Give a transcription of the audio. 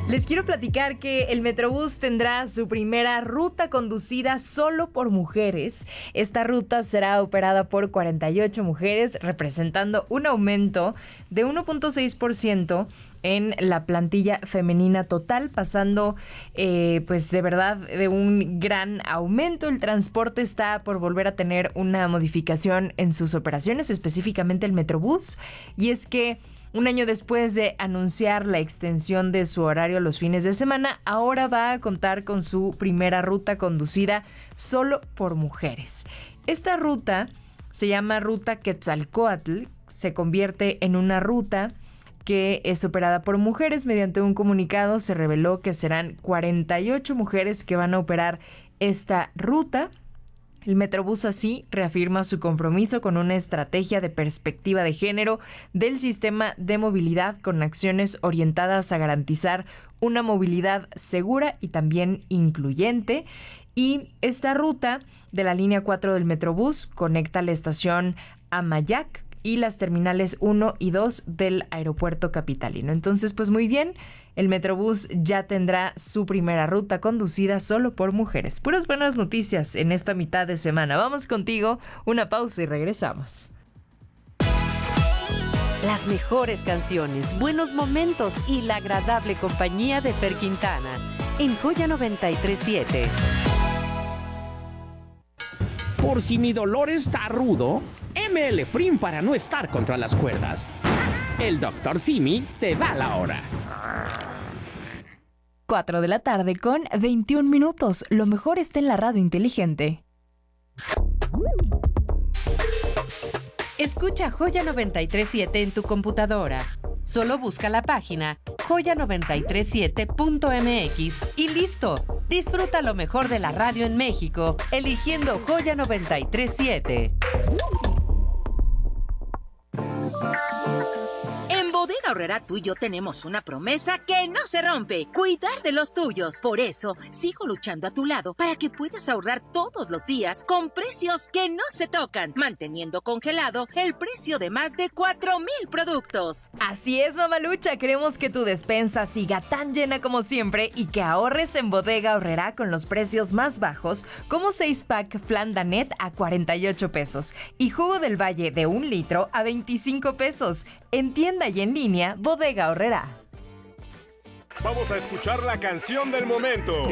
Les quiero platicar que el Metrobús tendrá su primera ruta conducida solo por mujeres. Esta ruta será operada por 48 mujeres, representando un aumento de 1.6% en la plantilla femenina total, pasando pues de verdad de un gran aumento. El transporte está por volver a tener una modificación en sus operaciones, específicamente el Metrobús, y es que un año después de anunciar la extensión de su horario los fines de semana, ahora va a contar con su primera ruta conducida solo por mujeres. Esta ruta se llama Ruta Quetzalcóatl, se convierte en una ruta que es operada por mujeres. Mediante un comunicado se reveló que serán 48 mujeres que van a operar esta ruta. El Metrobús así reafirma su compromiso con una estrategia de perspectiva de género del sistema de movilidad, con acciones orientadas a garantizar una movilidad segura y también incluyente. Y esta ruta de la línea 4 del Metrobús conecta la estación Amayac y las terminales 1 y 2 del aeropuerto capitalino. Entonces, pues muy bien, el Metrobús ya tendrá su primera ruta conducida solo por mujeres. Puras buenas noticias en esta mitad de semana. Vamos contigo, una pausa y regresamos. Las mejores canciones, buenos momentos y la agradable compañía de Fer Quintana en Joya 93.7. Por si mi dolor está rudo, ML Prim para no estar contra las cuerdas. El Dr. Simi te da la hora. 4 de la tarde con 21 minutos. Lo mejor está en la radio inteligente. Escucha Joya 93.7 en tu computadora. Solo busca la página joya937.mx y listo. Disfruta lo mejor de la radio en México, eligiendo Joya 93.7. En Bodega Aurrerá tú y yo tenemos una promesa que no se rompe: cuidar de los tuyos. Por eso, sigo luchando a tu lado para que puedas ahorrar todos los días con precios que no se tocan, manteniendo congelado el precio de más de 4,000 productos. Así es, mamalucha. Queremos que tu despensa siga tan llena como siempre y que ahorres en Bodega Aurrerá con los precios más bajos, como 6-pack Flan Danet a 48 pesos y jugo del Valle de 1 litro a 25 pesos. En tienda y en línea, Bodega Aurrerá. Vamos a escuchar la canción del momento.